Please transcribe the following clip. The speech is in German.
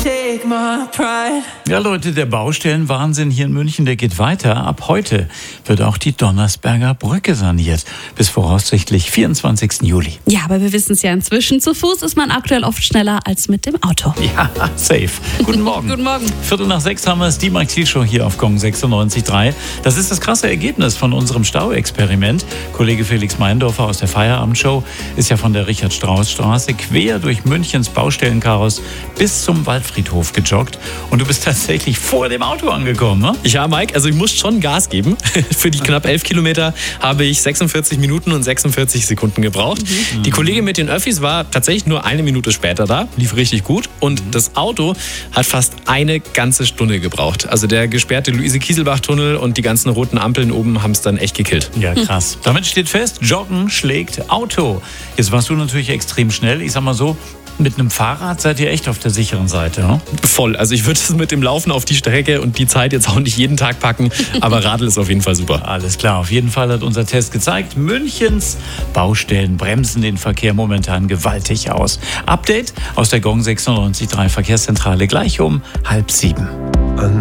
Take my pride. Ja, Leute, der Baustellenwahnsinn hier in München, der geht weiter. Ab heute wird auch die Donnersberger Brücke saniert. Bis voraussichtlich 24. Juli. Ja, aber wir wissen es ja inzwischen. Zu Fuß ist man aktuell oft schneller als mit dem Auto. Ja, safe. Guten Morgen. Guten Morgen. 5:45 haben wir es, die Maxi-Show hier auf Gong 96.3. Das ist das krasse Ergebnis von unserem Stauexperiment. Kollege Felix Meindorfer aus der Feierabendshow ist ja von der Richard-Strauss-Straße quer durch Münchens Baustellenchaos bis zum Waldfriedhof gejoggt. Und du bist tatsächlich vor dem Auto angekommen, ne? Ja, Mike, also ich muss schon Gas geben. Für die knapp 11 Kilometer habe ich 46 Minuten und 46 Sekunden gebraucht. Die Kollegin mit den Öffis war tatsächlich nur 1 Minute später da, lief richtig gut. Und das Auto hat fast eine ganze Stunde gebraucht. Also der gesperrte Luise-Kieselbach-Tunnel und die ganzen roten Ampeln oben haben es dann echt gekillt. Ja, krass. Damit steht fest, Joggen schlägt Auto. Jetzt warst du natürlich extrem schnell. Ich sag mal so, mit einem Fahrrad seid ihr echt auf der sicheren Seite, ne? Voll. Also ich würde es mit dem Laufen auf die Strecke und die Zeit jetzt auch nicht jeden Tag packen, aber Radl ist auf jeden Fall super. Alles klar, auf jeden Fall hat unser Test gezeigt, Münchens Baustellen bremsen den Verkehr momentan gewaltig aus. Update aus der Gong 96.3 Verkehrszentrale gleich um 6:30.